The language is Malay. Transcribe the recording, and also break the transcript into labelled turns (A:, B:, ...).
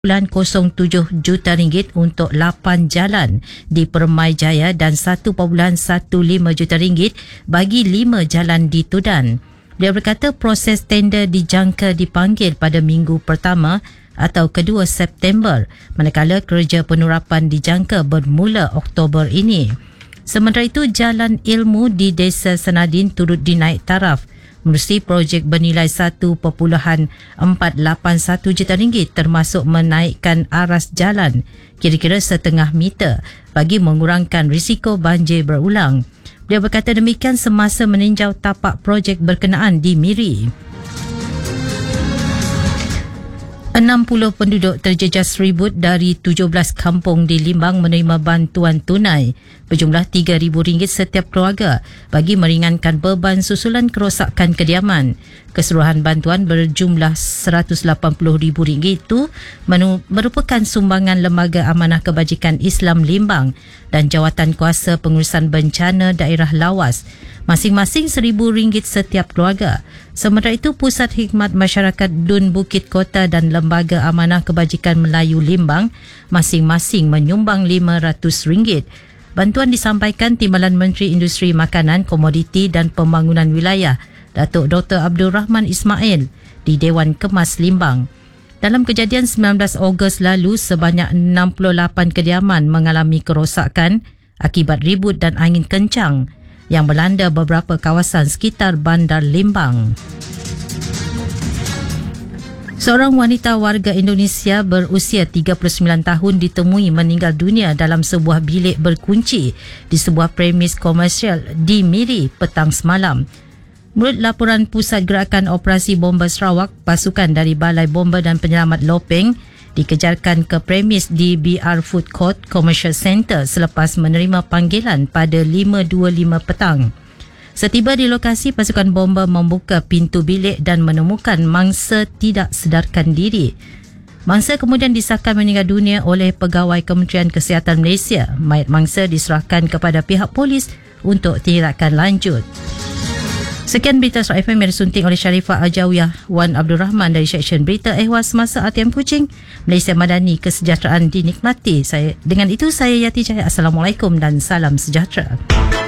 A: 1.07 juta ringgit untuk 8 jalan di Permai Jaya dan 1.15 juta ringgit bagi 5 jalan di Tudan. Dia berkata proses tender dijangka dipanggil pada minggu pertama atau kedua September, manakala kerja penurapan dijangka bermula Oktober ini. Sementara itu, Jalan Ilmu di Desa Senadin turut dinaik taraf menerusi projek bernilai 1.481 juta ringgit termasuk menaikkan aras jalan kira-kira setengah meter bagi mengurangkan risiko banjir berulang. Dia berkata demikian semasa meninjau tapak projek berkenaan di Miri. 60 penduduk terjejas ribut dari 17 kampung di Limbang menerima bantuan tunai berjumlah RM3,000 setiap keluarga bagi meringankan beban susulan kerosakan kediaman. Keseluruhan bantuan berjumlah RM180,000 itu merupakan sumbangan Lembaga Amanah Kebajikan Islam Limbang dan Jawatan Kuasa Pengurusan Bencana Daerah Lawas, masing-masing RM1,000 setiap keluarga. Sementara itu, Pusat Khidmat Masyarakat Dun Bukit Kota dan Lembaga Amanah Kebajikan Melayu Limbang masing-masing menyumbang RM500. Bantuan disampaikan Timbalan Menteri Industri Makanan, Komoditi dan Pembangunan Wilayah, Datuk Dr. Abdul Rahman Ismail di Dewan Kemas Limbang. Dalam kejadian 19 Ogos lalu, sebanyak 68 kediaman mengalami kerosakan akibat ribut dan angin kencang yang melanda beberapa kawasan sekitar Bandar Limbang. Seorang wanita warga Indonesia berusia 39 tahun ditemui meninggal dunia dalam sebuah bilik berkunci di sebuah premis komersial di Miri petang semalam. Menurut laporan Pusat Gerakan Operasi Bomba Sarawak, pasukan dari Balai Bomba dan Penyelamat Lopeng dikejarkan ke premis di BR Food Court Commercial Centre selepas menerima panggilan pada 5.25 petang. Setiba di lokasi, pasukan bomba membuka pintu bilik dan menemukan mangsa tidak sedarkan diri. Mangsa kemudian disahkan meninggal dunia oleh Pegawai Kementerian Kesihatan Malaysia. Mayat mangsa diserahkan kepada pihak polis untuk tindakan lanjut. Sekian berita Surat FM yang disunting oleh Sharifah Al-Jawiyah Wan Abdul Rahman dari Seksyen Berita Ehwal Semasa ATM Kuching. Malaysia Madani, kesejahteraan dinikmati. Dengan itu saya Yati Cahaya. Assalamualaikum dan salam sejahtera.